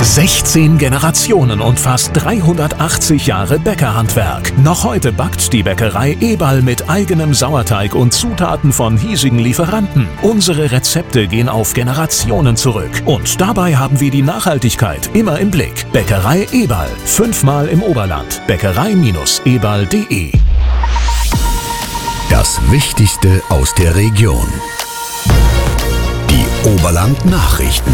16 Generationen und fast 380 Jahre Bäckerhandwerk. Noch heute backt die Bäckerei Eberl mit eigenem Sauerteig und Zutaten von hiesigen Lieferanten. Unsere Rezepte gehen auf Generationen zurück. Und dabei haben wir die Nachhaltigkeit immer im Blick. Bäckerei Eberl. 5-mal im Oberland. Bäckerei-eberl.de. Das Wichtigste aus der Region. Die Oberland-Nachrichten.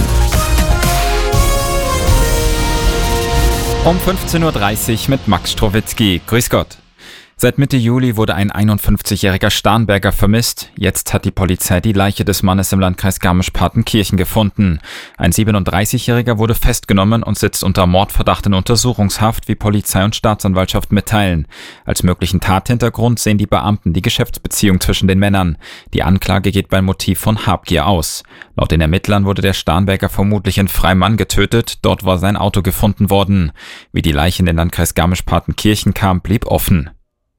Um 15.30 Uhr mit Max Strowitzki. Grüß Gott. Seit Mitte Juli wurde ein 51-jähriger Starnberger vermisst. Jetzt hat die Polizei die Leiche des Mannes im Landkreis Garmisch-Partenkirchen gefunden. Ein 37-jähriger wurde festgenommen und sitzt unter Mordverdacht in Untersuchungshaft, wie Polizei und Staatsanwaltschaft mitteilen. Als möglichen Tathintergrund sehen die Beamten die Geschäftsbeziehung zwischen den Männern. Die Anklage geht beim Motiv von Habgier aus. Laut den Ermittlern wurde der Starnberger vermutlich in Freimann getötet. Dort war sein Auto gefunden worden. Wie die Leiche in den Landkreis Garmisch-Partenkirchen kam, blieb offen.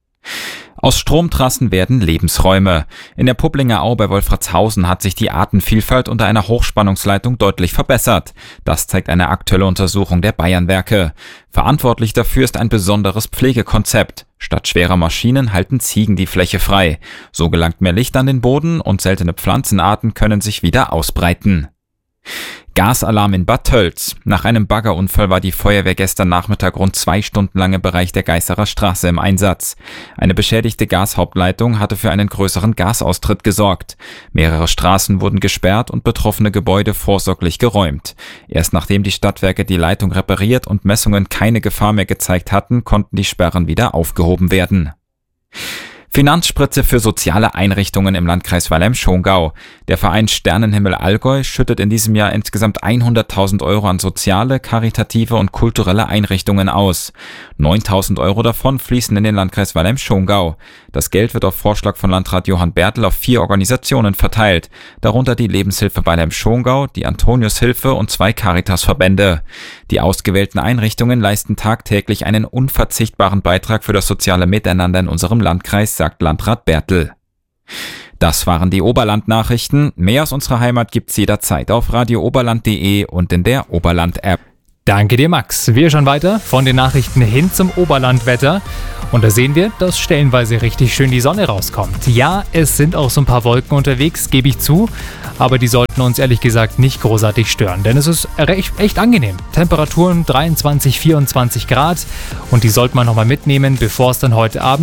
Aus Stromtrassen werden Lebensräume. In der Pupplinger Au bei Wolfratshausen hat sich die Artenvielfalt unter einer Hochspannungsleitung deutlich verbessert. Das zeigt eine aktuelle Untersuchung der Bayernwerke. Verantwortlich dafür ist ein besonderes Pflegekonzept. Statt schwerer Maschinen halten Ziegen die Fläche frei. So gelangt mehr Licht an den Boden und seltene Pflanzenarten können sich wieder ausbreiten. Gasalarm in Bad Tölz. Nach einem Baggerunfall war die Feuerwehr gestern Nachmittag rund 2 Stunden lang im Bereich der Geißerer Straße im Einsatz. Eine beschädigte Gashauptleitung hatte für einen größeren Gasaustritt gesorgt. Mehrere Straßen wurden gesperrt und betroffene Gebäude vorsorglich geräumt. Erst nachdem die Stadtwerke die Leitung repariert und Messungen keine Gefahr mehr gezeigt hatten, konnten die Sperren wieder aufgehoben werden. Finanzspritze für soziale Einrichtungen im Landkreis Weilheim-Schongau. Der Verein Sternenhimmel Allgäu schüttet in diesem Jahr insgesamt 100.000 Euro an soziale, karitative und kulturelle Einrichtungen aus. 9.000 Euro davon fließen in den Landkreis Weilheim-Schongau. Das Geld wird auf Vorschlag von Landrat Johann Bertel auf 4 Organisationen verteilt, darunter die Lebenshilfe Weilheim-Schongau, die Antoniushilfe und 2 Caritas-Verbände. Die ausgewählten Einrichtungen leisten tagtäglich einen unverzichtbaren Beitrag für das soziale Miteinander in unserem Landkreis, sagt Landrat Bertel. Das waren die Oberland-Nachrichten. Mehr aus unserer Heimat gibt's jederzeit auf radiooberland.de und in der Oberland-App. Danke dir, Max. Wir schauen weiter von den Nachrichten hin zum Oberlandwetter. Und da sehen wir, dass stellenweise richtig schön die Sonne rauskommt. Ja, es sind auch so ein paar Wolken unterwegs, gebe ich zu. Aber die sollten uns ehrlich gesagt nicht großartig stören. Denn es ist echt angenehm. Temperaturen 23, 24 Grad. Und die sollte man nochmal mitnehmen, bevor es dann heute Abend